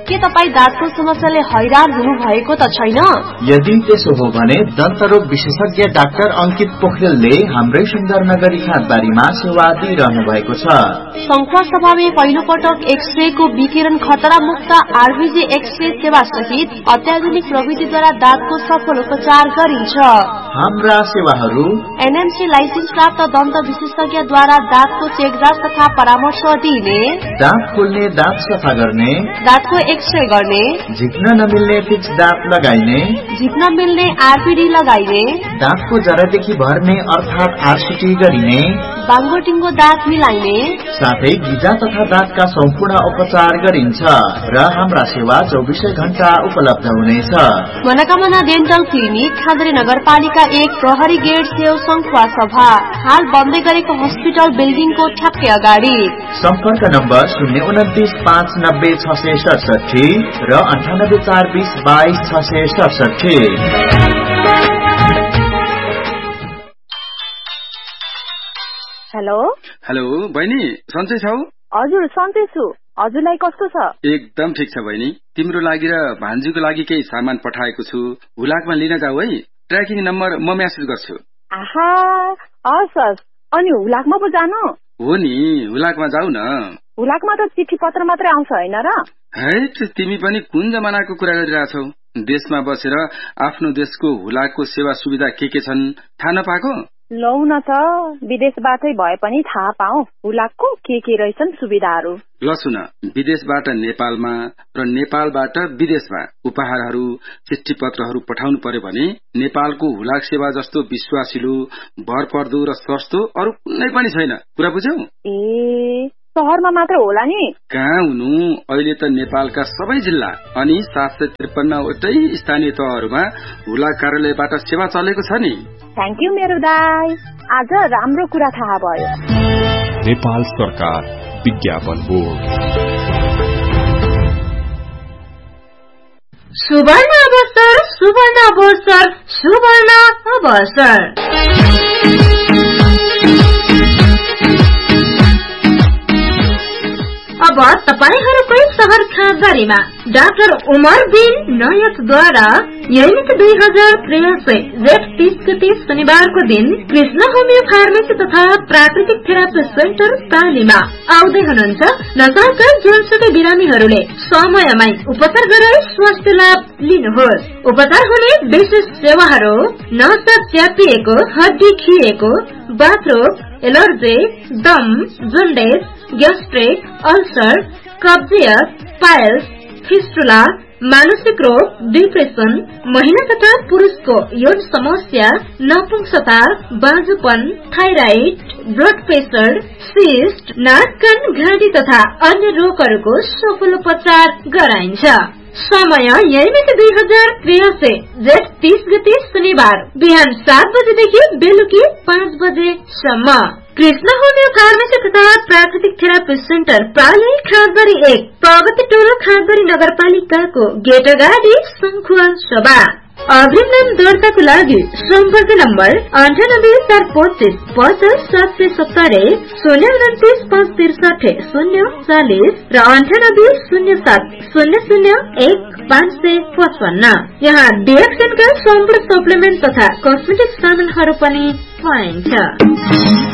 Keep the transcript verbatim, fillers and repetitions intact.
के तपाईँ दाँतको समस्याले हैरान हुनु भएको त छैन? यदि त्यसो हो भने दन्तरोग विशेषज्ञ डाक्टर अंकित पोखरेलले हाम्रै सुन्दरनगरी खाँदबारीमा सेवा दिइरहनु भएको छ। शंखुवा सभामा पहिलो पटक एक्सरे को विकिरण खतरा मुक्त आरबीजी एक्सरे सेवा सहित अत्याधुनिक प्रविधिद्वारा दाँतको सफल उपचार गरिन्छ। हाम्रा सेवाहरू एनएमसी लाइसेन्स प्राप्त दन्त विशेषज्ञद्वारा दाँतको चेकजाँच तथा परामर्श दिने, दाँत खोल्ने, दाँत सफा गर्ने, दाँतको एक्सरे गर्ने, झिक्न नमिल्ने फिक्स दाँत लगाइने, झिक्न मिल्ने आरपीडी लगाइने, दाँतको जरादेखि भर्ने अर्थात आरसीटी गरिने, बाङ्गो टिङ्गो दाँत मिलाइने, साथै गिजा तथा दाँतका सम्पूर्ण उपचार गरिन्छ र हाम्रा सेवा चौबिसै घण्टा उपलब्ध हुनेछ। मनोकामना डेन्टल क्लिनिक, खाँदरी नगरपालिका एक, प्रहरी गेट छेउ, शंखुवा सभा। हाल बन्दै गरेको हस्पिटल बिल्डिङको ठ्याक्कै अगाडि। सम्पर्क नम्बर शून्य उन्तिस पाँच नब्बे छ सय सडसठी र अन्ठानब्बे चार बीस बाइस छ सय सडसठी। हेलो हेलो बहिनी, सन्चै छौ? हजुर सन्चै छु। हजुरलाई कस्तो छ? एकदम ठिक छ बहिनी। तिम्रो लागि र भान्जीको लागि केही सामान पठाएको छु, हुलाकमा लिन जाऊ है। ट्र्याकिङ नम्बर म मेसेज गर्छु। आहा, हस् हस्। अनि हुलाकमा पो जानु? हो नि, हुलाकमा जाऊ न। हुलाकमा त चिठी पत्र मात्रै आउँछ हैन र? हैट, तिमी पनि कुन जमानाको कुरा गरिरहेछौ? देशमा बसेर आफ्नो देशको हुलाकको सेवा सुविधा के के छन् थाहा नपाएको? लौ न त, विदेशबाटै भए पनि थाहा पाऊ हुलाकको के के रहेछन् सुविधाहरू। ल सुन, विदेशबाट नेपालमा र नेपालबाट विदेशमा उपहारहरू, चिठी पत्रहरू पठाउनु पर्यो भने नेपालको हुलाक सेवा जस्तो विश्वासिलो, भरपर्दो र सस्तो अरू कुनै पनि छैन। कुरा बुझ्यौ? ए, शहरमा मात्र होला नि? कहाँ हुनु, अहिले त नेपालका सबै जिल्ला अनि सात सय त्रिपन्नवटै स्थानीय तहहरूमा हुलाक कार्यालयबाट सेवा चलेको छ नि। थ्याङ्क यू मेरो दाई, आज राम्रो कुरा थाहा भयो। नेपाल सरकार विज्ञापन बोर्ड। सुवर्ण अवसर, सुवर्ण अवसर, सुवर्ण अवसर। अब तपाईहरुकै शहर खाँदरीमा डाक्टर उमर बिन नायकद्वारा यही दुई हजार त्रियासी जेठ तीस गते शनिबारको दिन कृष्ण होमियो फार्मेसी तथा प्राकृतिक थेरापी सेन्टर तालीमा आउँदै हुनुहुन्छ। नशाका जुनसुकै बिरामीहरूले समयमै उपचार गराई स्वास्थ्य लाभ लिनुहोस्। उपचार हुने विशेष सेवाहरू नसा च्यापिएको, हड्डी खिएको, बाथरोग, एलर्जी, दम, जन्डिस, ग्यास्ट्रिक, अल्सर, कब्जियत, पाइल्स, फिस्टुला, मानसिक रोग, डिप्रेसन, महिला तथा पुरुषको यौन समस्या, नपुंसकता, बाँझोपन, थाइराइड, ब्लड प्रेसर, सिस्ट, नाक कान घाँटी तथा अन्य रोगहरूको सफल उपचार गराइन्छ। समय यही दुई हजार त्रियासी जेठ तीस गते शनिबार बिहान सात बजेदेखि बेलुकी पाँच बजेसम्म। कृष्ण होमियो फार्मेसी तथा प्राकृतिक थेरापी सेन्टर प्राली खाँदबारी एक, प्रगति टोलो, खाँदबारी नगरपालिकाको गेट अगाडि, शंखुवा सभा। अग्रिम नाम दर्ताको लागि सम्पर्क नम्बर अन्ठानब्बे चार पच्चीस पचास सात सय सत्तरी, शून्य उन्तिस पाँच त्रिसठी शून्य चालिस र अन्ठानब्बे शून्य सात शून्य शून्य एक पाँच सय पचपन्न। यहाँ डिएक्सनका सम्पूर्ण सप्लिमेन्ट तथा कस्मेटिक सामानहरू पनि पाइन्छ।